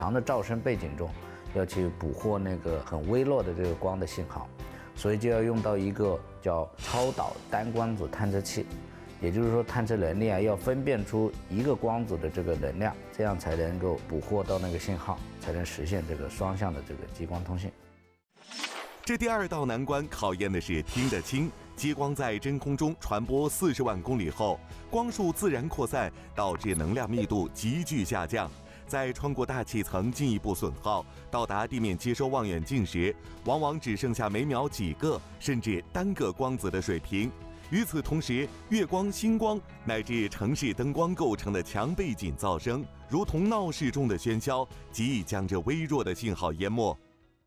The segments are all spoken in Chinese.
长的噪声背景中，要去捕获那个很微弱的这个光的信号，所以就要用到一个叫超导单光子探测器，也就是说探测能力要分辨出一个光子的这个能量，这样才能够捕获到那个信号，才能实现这个双向的这个激光通信。 这第2道难关考验的是听得清。激光在真空中传播40万公里后，光束自然扩散，导致能量密度急剧下降。在穿过大气层进一步损耗，到达地面接收望远镜时，往往只剩下每秒几个甚至单个光子的水平。与此同时，月光、星光乃至城市灯光构成的强背景噪声，如同闹市中的喧嚣，极易将这微弱的信号淹没。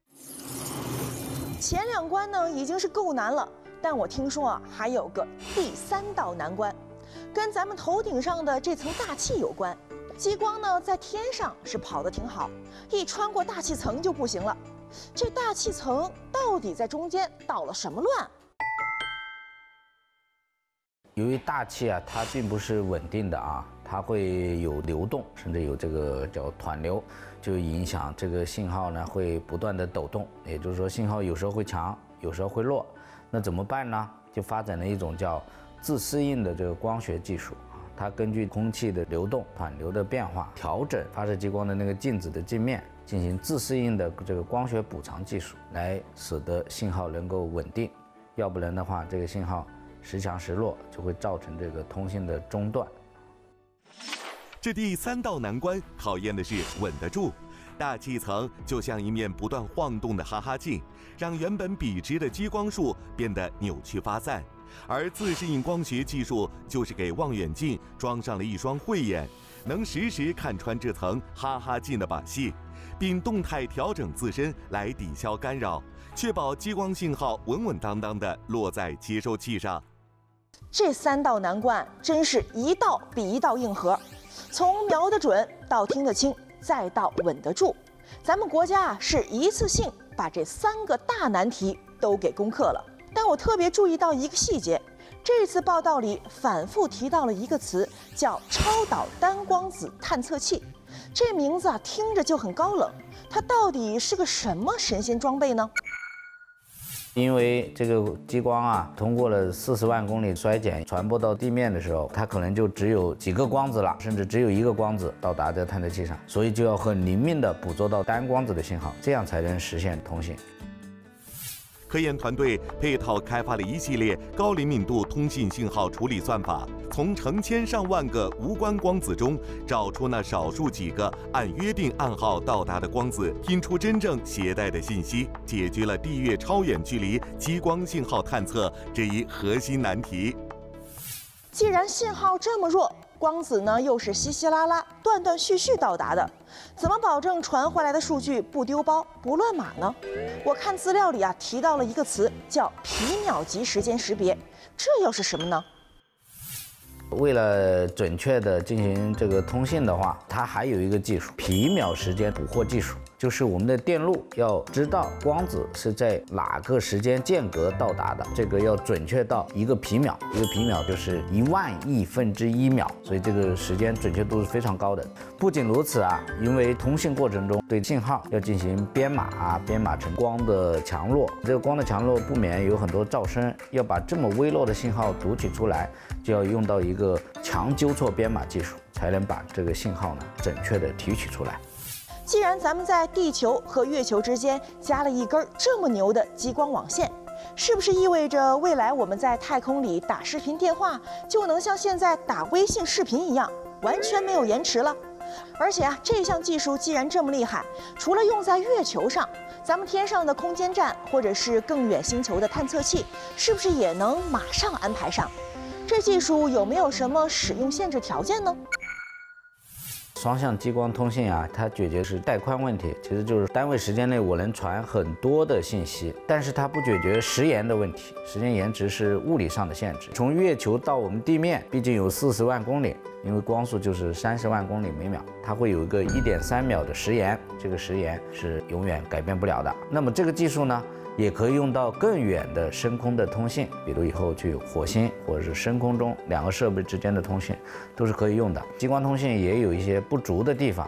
前2关呢已经是够难了，但我听说还有个第3道难关，跟咱们头顶上的这层大气有关。激光呢在天上是跑得挺好，一穿过大气层就不行了。这大气层到底在中间捣了什么乱？ 由于大气它并不是稳定的它会有流动，甚至有这个叫湍流，就影响这个信号呢会不断的抖动，也就是说信号有时候会强，有时候会弱。那怎么办呢？就发展了一种叫自适应的这个光学技术，它根据空气的流动、湍流的变化，调整发射激光的那个镜子的镜面，进行自适应的这个光学补偿技术，来使得信号能够稳定。要不然的话，这个信号时强时弱，就会造成这个通信的中断。 这第3道难关考验的是稳得住。大气层就像一面不断晃动的哈哈镜，让原本笔直的激光束变得扭曲发散。而自适应光学技术就是给望远镜装上了一双慧眼，能实时看穿这层哈哈镜的把戏，并动态调整自身来抵消干扰，确保激光信号稳稳当当地落在接收器上。 这3道难关真是一道比一道硬核，从瞄得准到听得清，再到稳得住，咱们国家是一次性把这3个大难题都给攻克了。但我特别注意到一个细节，这次报道里反复提到了一个词，叫超导单光子探测器。这名字听着就很高冷，它到底是个什么神仙装备呢？ 因为这个激光通过了40万公里衰减传播到地面的时候，它可能就只有几个光子了，甚至只有1个光子到达这个探测器上，所以就要很灵敏地捕捉到单光子的信号，这样才能实现通信。 科研团队配套开发了一系列高灵敏度通信信号处理算法，从成千上万个无关光子中找出那少数几个按约定暗号到达的光子，拼出真正携带的信息，解决了地月超远距离激光信号探测这一核心难题。 既然信号这么弱，光子呢又是稀稀拉拉、断断续续到达的，怎么保证传回来的数据不丢包、不乱码呢？我看资料里提到了一个词，叫皮秒级时间识别，这又是什么呢？ 为了准确的进行这个通信的话，它还有一个技术，皮秒时间捕获技术。就是我们的电路要知道光子是在哪个时间间隔到达的，这个要准确到1个皮秒，1个皮秒就是10000亿分之1秒，所以这个时间准确度是非常高的。不仅如此因为通信过程中对信号要进行编码编码成光的强弱，这个光的强弱不免有很多噪声，要把这么微弱的信号读取出来，就要用到一个强纠错编码技术，才能把这个信号准确的提取出来。 既然咱们在地球和月球之间加了一根这么牛的激光网线，是不是意味着未来我们在太空里打视频电话就能像现在打微信视频一样，完全没有延迟了？而且这项技术既然这么厉害，除了用在月球上，咱们天上的空间站或者是更远星球的探测器，是不是也能马上安排上？这技术有没有什么使用限制条件呢？ 双向激光通信它解决是带宽问题，其实就是单位时间内我能传很多的信息，但是它不解决时延的问题，时间延迟是物理上的限制。从月球到我们地面，毕竟有40万公里，因为光速就是30万公里每秒，它会有一个1.3秒的时延，这个时延是永远改变不了的。那么这个技术呢，也可以用到更远的深空的通信，比如以后去火星或者是深空中2个设备之间的通信都是可以用的。激光通信也有一些不足的地方，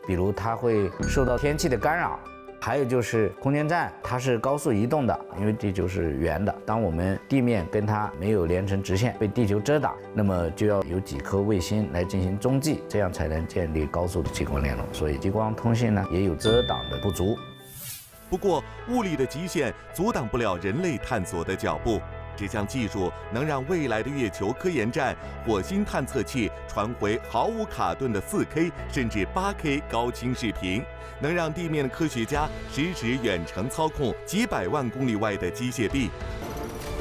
比如它会受到天气的干扰。还有就是空间站，它是高速移动的，因为地球是圆的。当我们地面跟它没有连成直线，被地球遮挡，那么就要有几颗卫星来进行中继，这样才能建立高速的激光联络。所以激光通信呢，也有遮挡的不足。 不过，物理的极限阻挡不了人类探索的脚步。这项技术能让未来的月球科研站、火星探测器传回毫无卡顿的4K 甚至8K 高清视频，能让地面的科学家实时远程操控几百万公里外的机械臂，